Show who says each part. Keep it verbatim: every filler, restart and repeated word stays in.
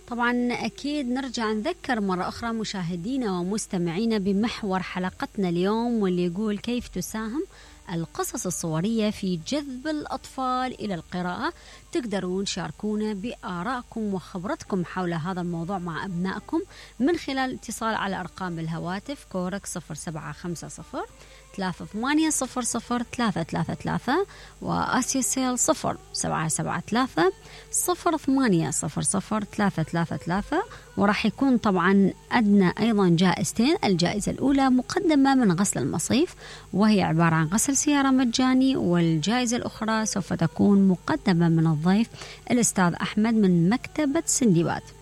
Speaker 1: طبعا أكيد نرجع نذكر مرة أخرى مشاهدينا ومستمعينا بمحور حلقتنا اليوم، واللي يقول كيف تساهم القصص الصورية في جذب الأطفال إلى القراءة. تقدرون تشاركونا بآرائكم وخبرتكم حول هذا الموضوع مع أبنائكم من خلال اتصال على أرقام الهواتف كورك صفر سبعة خمسة صفر ثلاثة ثمانية صفر صفر ثلاثة ثلاثة ثلاثة وآسيا سيل صفر سبعة سبعة ثلاثة صفر ثمانية صفر صفر ثلاثة ثلاثة ثلاثة. وراح يكون طبعا أدنى أيضا جائزتين. الجائزة الأولى مقدمة من غسل المصيف وهي عبارة عن غسل سيارة مجاني، والجائزة الأخرى سوف تكون مقدمة من الضيف الأستاذ أحمد من مكتبة سندباد.